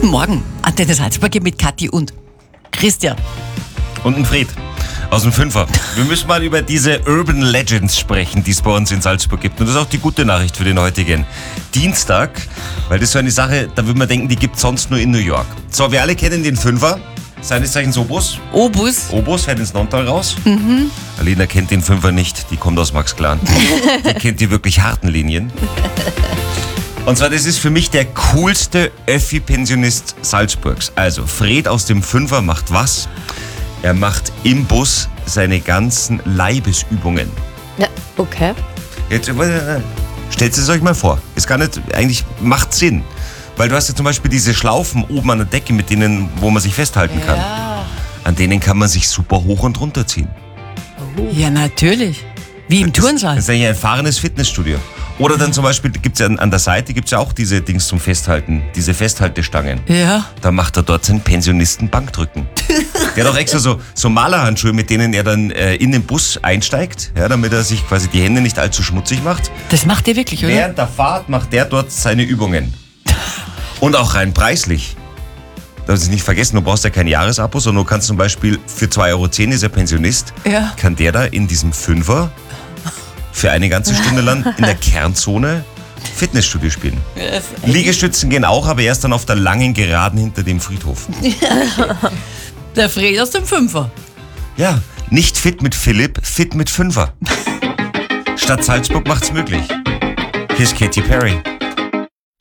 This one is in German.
Guten Morgen, Antenne Salzburg mit Kathi und Christian. Und ein Fred aus dem Fünfer. Wir müssen mal über diese Urban Legends sprechen, die es bei uns in Salzburg gibt. Und das ist auch die gute Nachricht für den heutigen Dienstag, weil das ist so eine Sache, da würde man denken, die gibt es sonst nur in New York. So, wir alle kennen den Fünfer, seines Zeichens Obus. Obus fährt ins Nonntal raus. Alina kennt den Fünfer nicht, die kommt aus Max Klan. Die kennt die wirklich harten Linien. Und zwar, das ist für mich der coolste Öffi-Pensionist Salzburgs. Also, Fred aus dem Fünfer macht was? Er macht im Bus seine ganzen Leibesübungen. Ja, okay. Jetzt, stellt es euch mal vor. Ist gar nicht, eigentlich macht Sinn. Weil du hast ja zum Beispiel diese Schlaufen oben an der Decke, mit denen, wo man sich festhalten kann. An denen kann man sich super hoch und runter ziehen. Ja, natürlich. Wie im Turnsaal. Das ist eigentlich ein fahrendes Fitnessstudio. Oder dann zum Beispiel gibt's ja an der Seite gibt's ja auch diese Dings zum Festhalten, diese Festhaltestangen. Ja. Da macht er dort seinen Pensionisten Bankdrücken. Der hat auch extra so Malerhandschuhe, mit denen er dann in den Bus einsteigt, ja, damit er sich quasi die Hände nicht allzu schmutzig macht. Das macht er wirklich, oder? Während der Fahrt macht der dort seine Übungen. Und auch rein preislich. Darfst du nicht vergessen, du brauchst ja kein Jahresabo, sondern du kannst zum Beispiel für 2,10 € ist er Pensionist, Ja. kann der da in diesem Fünfer für eine ganze Stunde lang in der Kernzone Fitnessstudio spielen. Liegestützen gehen auch, aber erst dann auf der langen Geraden hinter dem Friedhof. Der Fred aus dem Fünfer. Ja, nicht fit mit Philipp, fit mit Fünfer. Stadt Salzburg macht's möglich. Hier ist Katy Perry.